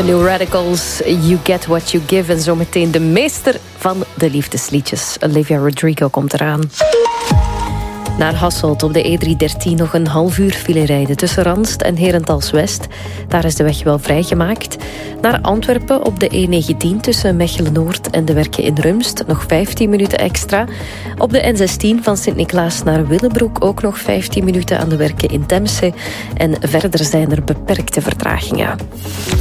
de New Radicals, You Get What You Give. En zometeen de meester van de liefdesliedjes. Olivia Rodrigo komt eraan. Naar Hasselt op de E313 nog een half uur file rijden tussen Ranst en Herentals-West. Daar is de weg wel vrijgemaakt. Naar Antwerpen op de E19 tussen Mechelen-Noord en de Werken in Rumst nog 15 minuten extra. Op de N16 van Sint-Niklaas naar Willebroek ook nog 15 minuten aan de Werken in Temse. En verder zijn er beperkte vertragingen.